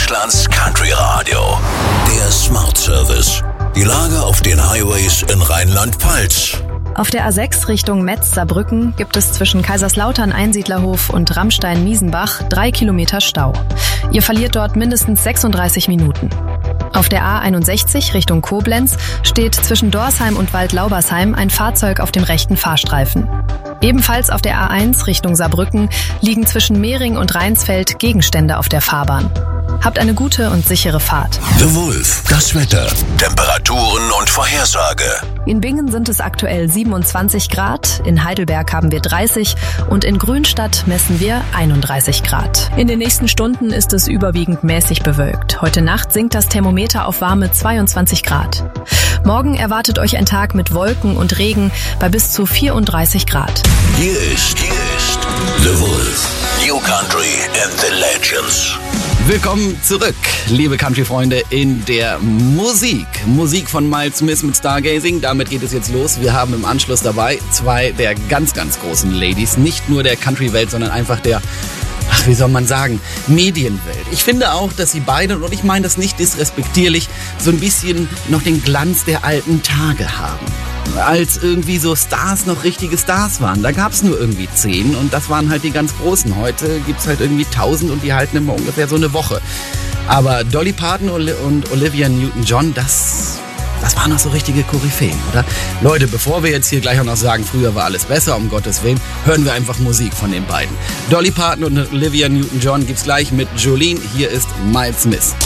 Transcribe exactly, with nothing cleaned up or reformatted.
Deutschlands Country Radio. Der Smart Service. Die Lage auf den Highways in Rheinland-Pfalz. Auf der A sechs Richtung Metz-Saarbrücken gibt es zwischen Kaiserslautern-Einsiedlerhof und Rammstein-Miesenbach drei Kilometer Stau. Ihr verliert dort mindestens sechsunddreißig Minuten. Auf der A einundsechzig Richtung Koblenz steht zwischen Dorsheim und Waldlaubersheim ein Fahrzeug auf dem rechten Fahrstreifen. Ebenfalls auf der A eins Richtung Saarbrücken liegen zwischen Mehring und Rheinsfeld Gegenstände auf der Fahrbahn. Habt eine gute und sichere Fahrt. The Wolf, das Wetter, Temperaturen und Vorhersage. In Bingen sind es aktuell siebenundzwanzig Grad, in Heidelberg haben wir dreißig und in Grünstadt messen wir einunddreißig Grad. In den nächsten Stunden ist es überwiegend mäßig bewölkt. Heute Nacht sinkt das Thermometer auf warme zweiundzwanzig Grad. Morgen erwartet euch ein Tag mit Wolken und Regen bei bis zu vierunddreißig Grad. Hier ist, hier ist The Wolf. New Country and the Legends. Willkommen zurück, liebe Country-Freunde, in der Musik. Musik von Miles Smith mit Stargazing. Damit geht es jetzt los. Wir haben im Anschluss dabei zwei der ganz, ganz großen Ladies. Nicht nur der Country-Welt, sondern einfach der, ach, wie soll man sagen, Medienwelt. Ich finde auch, dass sie beide, und ich meine das nicht disrespektierlich, so ein bisschen noch den Glanz der alten Tage haben. Als irgendwie so Stars noch richtige Stars waren. Da gab es nur irgendwie zehn und das waren halt die ganz Großen. Heute gibt es halt irgendwie tausend und die halten immer ungefähr so eine Woche. Aber Dolly Parton und Olivia Newton-John, das, das waren noch so richtige Koryphäen, oder? Leute, bevor wir jetzt hier gleich auch noch sagen, früher war alles besser, um Gottes Willen, hören wir einfach Musik von den beiden. Dolly Parton und Olivia Newton-John gibt's gleich mit Jolene. Hier ist Miles Smith.